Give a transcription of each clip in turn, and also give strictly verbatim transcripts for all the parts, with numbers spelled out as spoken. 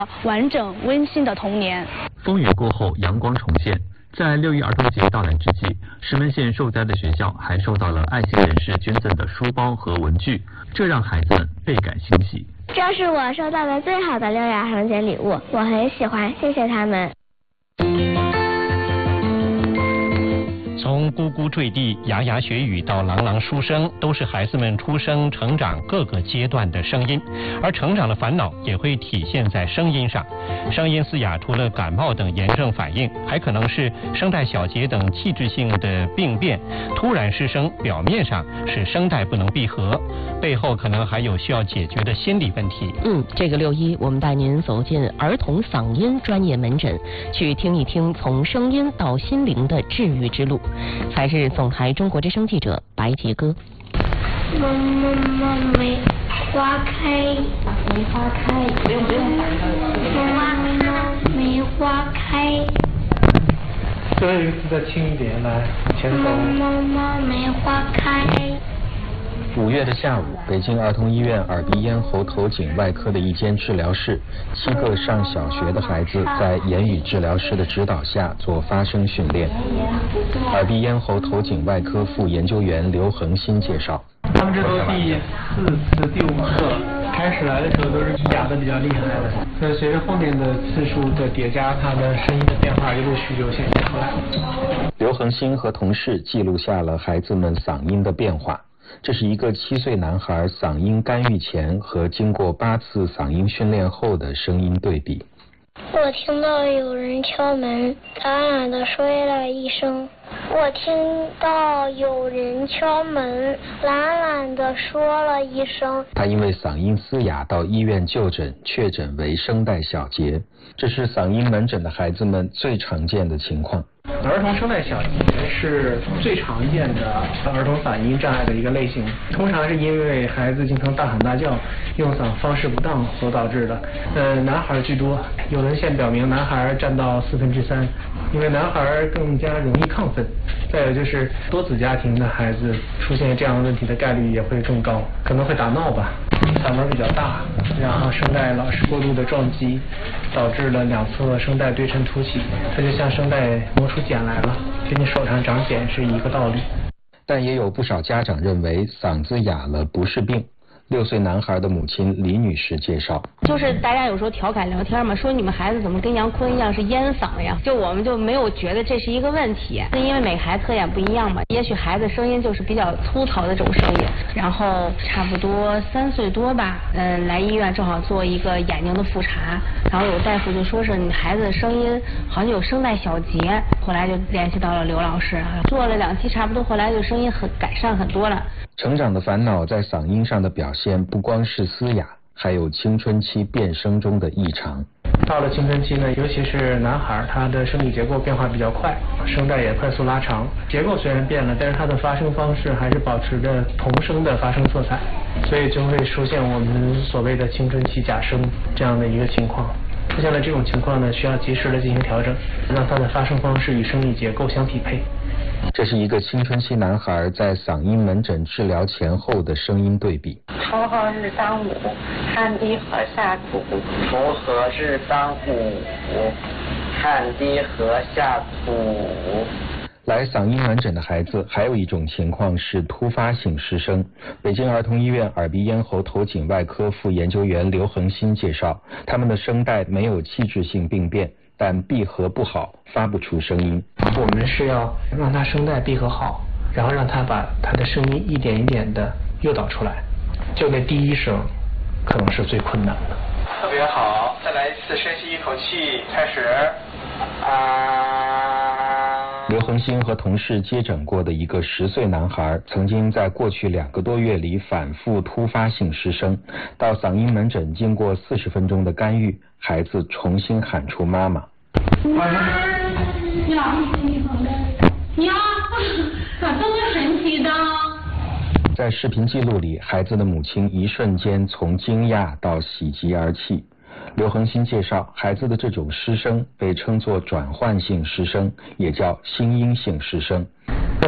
完整温馨的童年。 风雨过后，阳光重现。在六一儿童节到来之际，石门县受灾的学校还收到了爱心人士捐赠的书包和文具，这让孩子们倍感欣喜。 这是我收到的最好的六一儿童节礼物，我很喜欢，谢谢他们。 从咕咕坠地、牙牙学语到朗朗书声，都是孩子们出生、成长各个阶段的声音。而成长的烦恼也会体现在声音上。声音嘶哑，除了感冒等炎症反应，还可能是声带小结等器质性的病变。突然失声，表面上是声带不能闭合，背后可能还有需要解决的心理问题。 嗯，这个六一，我们带您走进儿童嗓音专业门诊，去听一听从声音到心灵的治愈之路。采日总台中国之声记者白杰哥。 么么么梅花开，梅花开，不用不用么么么梅花开。 最后一个字再轻一点，来前走。 么么梅花开。 五月的下午，北京儿童医院耳鼻咽喉头颈外科的一间治疗室，七个上小学的孩子在言语治疗师的指导下做发声训练。耳鼻咽喉头颈外科副研究员刘恒新介绍， 他们这都第四次、第五次，开始来的时候都是哑的比较厉害的，所以随着后面的次数的叠加，他的声音的变化就陆续就显现出来了。 刘恒新和同事记录下了孩子们嗓音的变化。这是一个七岁男孩嗓音干预前和经过八次嗓音训练后的声音对比。 我听到有人敲门，懒懒地说了一声。我听到有人敲门，懒懒地说了一声。 他因为嗓音嘶哑到医院就诊，确诊为声带小结。这是嗓音门诊的孩子们最常见的情况。 儿童声带小结是最常见的儿童嗓音障碍的一个类型，通常是因为孩子经常大喊大叫、用嗓方式不当所导致的。呃，男孩居多，有文献表明男孩占到四分之三，因为男孩更加容易亢奋。再有就是多子家庭的孩子出现这样的问题的概率也会更高，可能会打闹吧，嗓门比较大，然后声带老是过度的撞击，导致了两侧声带对称凸起，它就像声带磨出茧来了，跟你手上长茧是一个道理。 但也有不少家长认为嗓子哑了不是病。六岁男孩的母亲李女士介绍， 就是大家有时候调侃聊天嘛，说你们孩子怎么跟杨坤一样是烟嗓呀？就我们就没有觉得这是一个问题，是因为每个孩子特点不一样嘛。也许孩子声音就是比较粗糙的这种声音，然后差不多三岁多吧，嗯，来医院正好做一个眼睛的复查，然后有大夫就说是你孩子的声音好像有声带小结，后来就联系到了刘老师，做了两期，差不多后来就声音很改善很多了。 成长的烦恼在嗓音上的表现不光是嘶哑，还有青春期变声中的异常。 到了青春期呢，尤其是男孩，他的生理结构变化比较快，声带也快速拉长，结构虽然变了，但是他的发声方式还是保持着童声的发声色彩，所以就会出现我们所谓的青春期假声这样的一个情况。出现了这种情况呢，需要及时的进行调整，让他的发声方式与生理结构相匹配。 这是一个青春期男孩在嗓音门诊治疗前后的声音对比。 锄禾日当午，汗滴禾下土。锄禾日当午，汗滴禾下土。 来嗓音门诊的孩子还有一种情况是突发性失声。北京儿童医院耳鼻咽喉头颈外科副研究员刘恒新介绍，他们的声带没有器质性病变，但闭合不好，发不出声音。 我们是要让他声带闭合好，然后让他把他的声音一点一点的诱导出来，就那第一声可能是最困难的。特别好，再来一次，深吸一口气，开始。啊。 刘恒新和同事接诊过的一个十岁男孩，曾经在过去两个多月里反复突发性失声，到嗓音门诊经过四十分钟的干预，孩子重新喊出妈妈。 妈，你老是你好的，呀，咋这么神奇的？ 在视频记录里，孩子的母亲一瞬间从惊讶到喜极而泣。刘恒新介绍，孩子的这种失声被称作转换性失声，也叫心因性失声。 那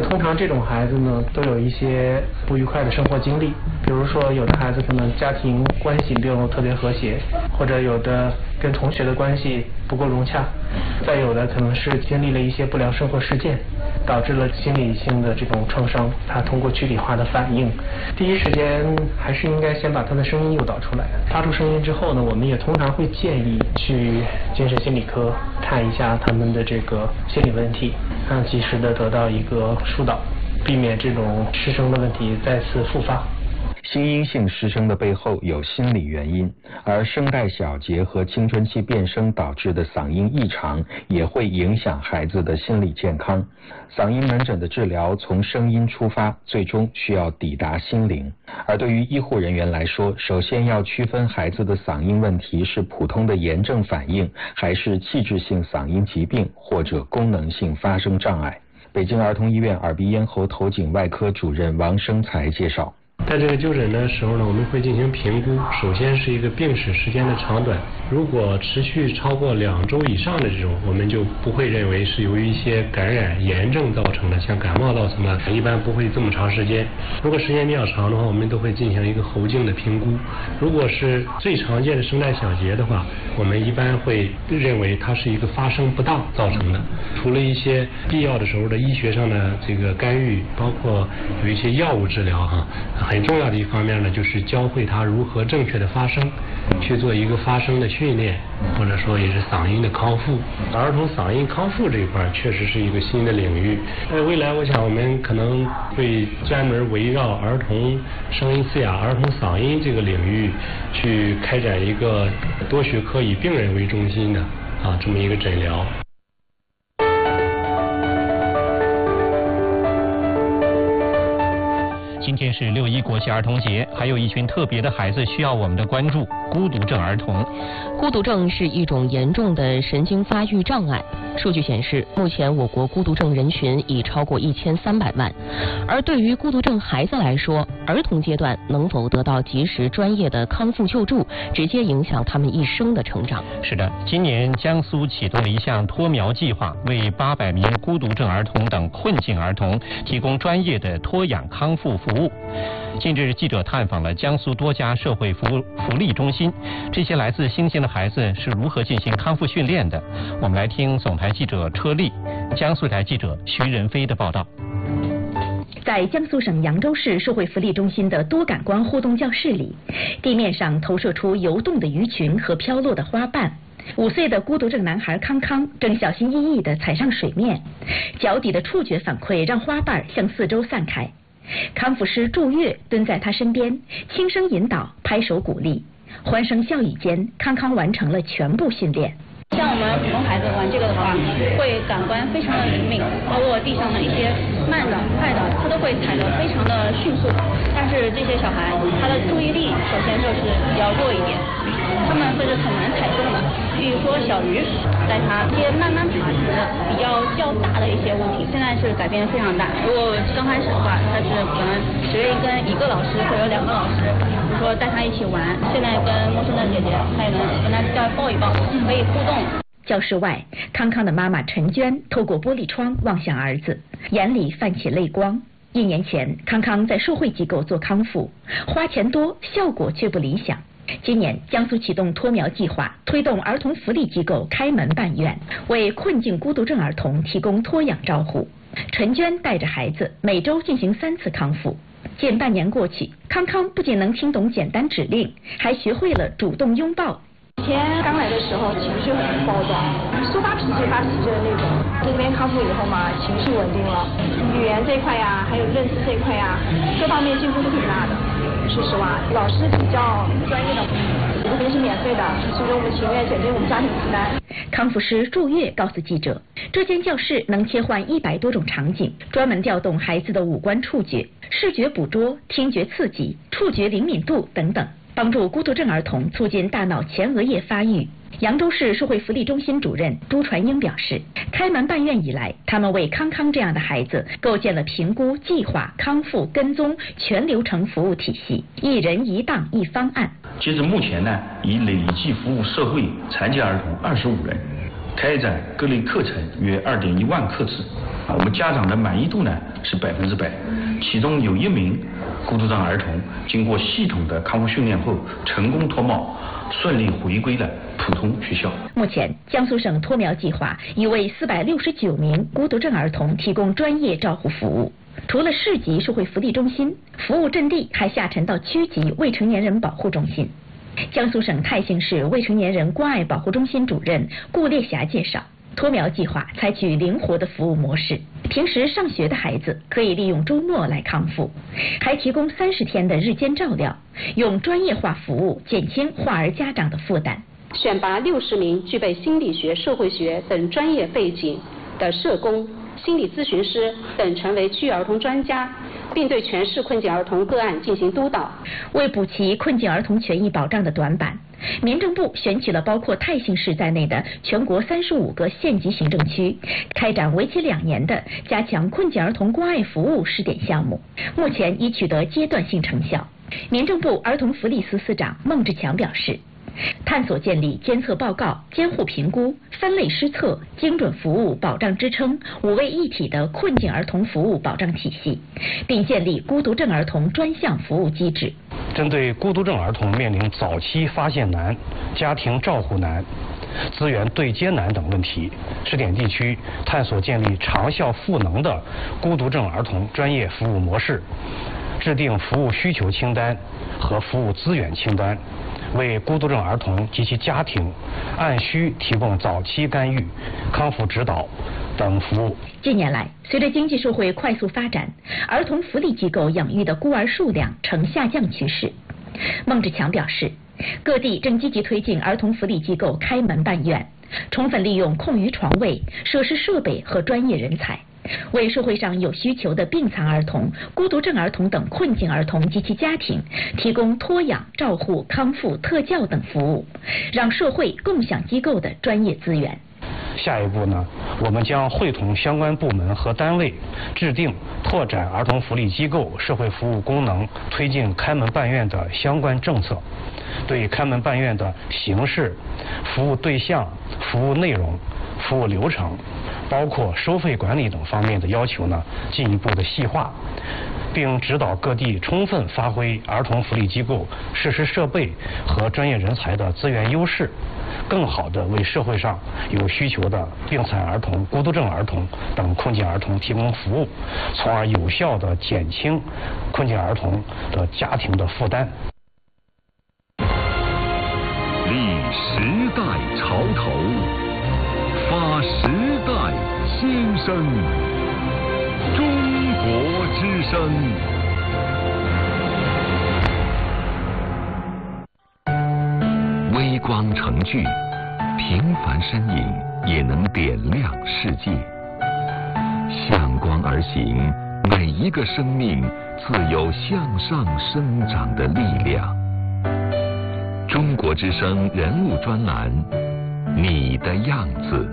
通常这种孩子呢，都有一些不愉快的生活经历，比如说有的孩子可能家庭关系并不特别和谐，或者有的跟同学的关系不够融洽，再有的可能是经历了一些不良生活事件，导致了心理性的这种创伤，他通过躯体化的反应，第一时间还是应该先把他的声音诱导出来。发出声音之后呢，我们也通常会建议去精神心理科看一下他们的这个心理问题，让及时的得到一个疏导，避免这种失声的问题再次复发。 心因性失声的背后有心理原因，而声带小结和青春期变声导致的嗓音异常也会影响孩子的心理健康。嗓音门诊的治疗从声音出发，最终需要抵达心灵。而对于医护人员来说，首先要区分孩子的嗓音问题是普通的炎症反应，还是器质性嗓音疾病或者功能性发声障碍。北京儿童医院耳鼻咽喉头颈外科主任王生才介绍。 在这个就诊的时候呢，我们会进行评估，首先是一个病史时间的长短，如果持续超过两周以上的这种，我们就不会认为是由于一些感染炎症造成的，像感冒造成的，一般不会这么长时间。如果时间比较长的话，我们都会进行一个喉镜的评估。如果是最常见的声带小结的话，我们一般会认为它是一个发声不当造成的。除了一些必要的时候的医学上的这个干预，包括有一些药物治疗哈。很重要的一方面呢，就是教会他如何正确的发声，去做一个发声的训练，或者说也是嗓音的康复。儿童嗓音康复这一块确实是一个新的领域。在未来，我想我们可能会专门围绕儿童声音嘶哑、儿童嗓音这个领域，去开展一个多学科以病人为中心的啊这么一个诊疗。 今天是六一国际儿童节，还有一群特别的孩子需要我们的关注——孤独症儿童。 孤独症是一种严重的神经发育障碍。数据显示，目前我国孤独症人群已超过一千三百万。而对于孤独症孩子来说，儿童阶段能否得到及时专业的康复救助，直接影响他们一生的成长。 是的，今年江苏启动了一项托苗计划，为八百名孤独症儿童等困境儿童提供专业的托养康复服务。近日，记者探访了江苏多家社会福福利中心，这些来自新兴的孩子是如何进行康复训练的？我们来听总台记者车丽、江苏台记者徐仁飞的报道。 在江苏省扬州市社会福利中心的多感官互动教室里，地面上投射出游动的鱼群和飘落的花瓣。五岁的孤独症男孩康康正小心翼翼地踩上水面，脚底的触觉反馈让花瓣向四周散开。康复师祝月蹲在他身边，轻声引导，拍手鼓励，欢声笑语间，康康完成了全部训练。 像我们普通孩子玩这个的话，会感官非常的灵敏，包括地上的一些慢的、快的，他都会踩得非常的迅速。但是这些小孩，他的注意力首先就是比较弱一点，他们会是很难踩动的。比如说小鱼，带他一些慢慢爬行的比较较大的一些物体，现在是改变非常大。如果刚开始的话，他是可能只愿意跟一个老师或者两个老师，比如说带他一起玩。现在跟陌生的姐姐，他也能跟他再抱一抱，可以互动。 教室外，康康的妈妈陈娟透过玻璃窗望向儿子，眼里泛起泪光。一年前，康康在社会机构做康复，花钱多，效果却不理想。今年，江苏启动托苗计划，推动儿童福利机构开门办院，为困境孤独症儿童提供托养照护。陈娟带着孩子每周进行三次康复。近半年过去，康康不仅能听懂简单指令，还学会了主动拥抱。 以前刚来的时候情绪很暴躁，说发脾气发脾气的那种。这边康复以后嘛，情绪稳定了，语言这块呀，还有认知这块呀，各方面进步是挺大的。说实话，老师比较专业的，这边是免费的，所以我们情愿减轻我们家庭负担。 康复师祝月告诉记者，这间教室能切换一百多种场景，专门调动孩子的五官触觉、视觉捕捉、听觉刺激、触觉灵敏度等等，帮助孤独症儿童促进大脑前额叶发育。扬州市社会福利中心主任朱传英表示，开门办院以来，他们为康康这样的孩子构建了评估、计划、康复、跟踪全流程服务体系，一人一档一方案。 截至目前呢，已累计服务社会残疾儿童二十五人， 开展各类课程约二点一万课次。我们家长的满意度呢是百分之百，其中有一名孤独症儿童经过系统的康复训练后，成功脱帽，顺利回归了普通学校。 目前，江苏省脱苗计划已为四百六十九名孤独症儿童提供专业照护服务。除了市级社会福利中心，服务阵地还下沉到区级未成年人保护中心。江苏省泰兴市未成年人关爱保护中心主任顾烈霞介绍，脱苗计划采取灵活的服务模式，平时上学的孩子可以利用周末来康复，还提供三十天的日间照料，用专业化服务减轻患儿家长的负担。 选拔六十名具备心理学、社会学等专业背景的社工、心理咨询师等成为区域儿童专家，并对全市困境儿童个案进行督导。 为补齐困境儿童权益保障的短板，民政部选取了包括泰兴市在内的全国三十五个县级行政区，开展为期两年的加强困境儿童关爱服务试点项目，目前已取得阶段性成效。民政部儿童福利司司长孟志强表示，探索建立监测报告、监护评估、分类施策、精准服务保障支撑五位一体的困境儿童服务保障体系，并建立孤独症儿童专项服务机制。 针对孤独症儿童面临早期发现难、家庭照护难、资源对接难等问题，试点地区探索建立长效赋能的孤独症儿童专业服务模式，制定服务需求清单和服务资源清单，为孤独症儿童及其家庭按需提供早期干预、康复指导等服务。 近年来，随着经济社会快速发展，儿童福利机构养育的孤儿数量呈下降趋势。孟志强表示，各地正积极推进儿童福利机构开门办院，充分利用空余床位、设施设备和专业人才，为社会上有需求的病残儿童、孤独症儿童等困境儿童及其家庭提供托养、照护、康复、特教等服务，让社会共享机构的专业资源。 下一步呢，我们将会同相关部门和单位，制定拓展儿童福利机构社会服务功能、推进开门办院的相关政策，对开门办院的形式、服务对象、服务内容、服务流程，包括收费管理等方面的要求呢，进一步的细化，并指导各地充分发挥儿童福利机构设施设备和专业人才的资源优势，更好地为社会上有需求的病残儿童、孤独症儿童等困境儿童提供服务，从而有效地减轻困境儿童的家庭的负担。 立时代潮头，发时代新声，中国之声。微光成炬，平凡身影也能点亮世界。向光而行，每一个生命自有向上生长的力量。中国之声人物专栏，你的样子。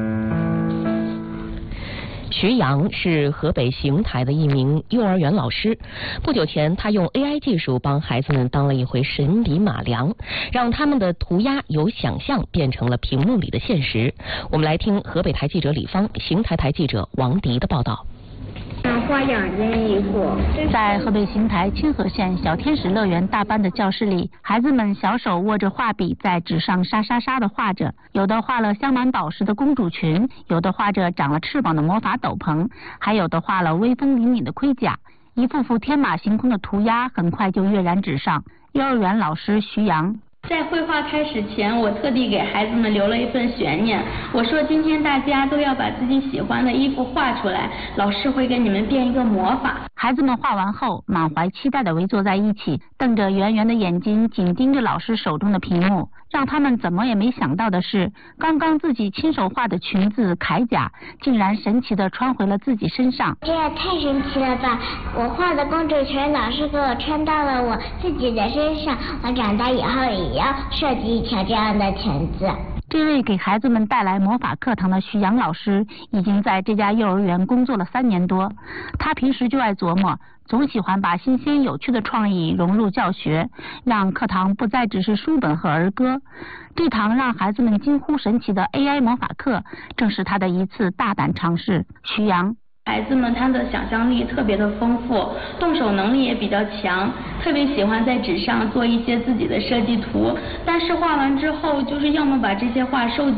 徐阳是河北邢台的一名幼儿园老师。不久前，他用 A I 技术帮孩子们当了一回神笔马良，让他们的涂鸦由想象变成了屏幕里的现实。我们来听河北台记者李芳、邢台台记者王迪的报道。 花样人一个。在河北邢台清河县小天使乐园大班的教室里，孩子们小手握着画笔在纸上沙沙沙的画着，有的画了镶满宝石的公主裙，有的画着长了翅膀的魔法斗篷，还有的画了威风凛凛的盔甲。一幅幅天马行空的涂鸦很快就跃然纸上。幼儿园老师徐阳。 在绘画开始前，我特地给孩子们留了一份悬念。我说今天大家都要把自己喜欢的衣服画出来，老师会给你们变一个魔法。 孩子们画完后，满怀期待地围坐在一起，瞪着圆圆的眼睛，紧盯着老师手中的屏幕。让他们怎么也没想到的是，刚刚自己亲手画的裙子铠甲，竟然神奇地穿回了自己身上。 这也太神奇了吧！我画的公主裙老师给我穿到了我自己的身上，我长大以后也要设计一条这样的裙子。 这位给孩子们带来魔法课堂的徐阳老师，已经在这家幼儿园工作了三年多。他平时就爱琢磨，总喜欢把新鲜有趣的创意融入教学，让课堂不再只是书本和儿歌。这堂让孩子们惊呼神奇的 A I 魔法课，正是他的一次大胆尝试。徐阳。 孩子们他的想象力特别的丰富，动手能力也比较强，特别喜欢在纸上做一些自己的设计图，但是画完之后就是要么把这些画收集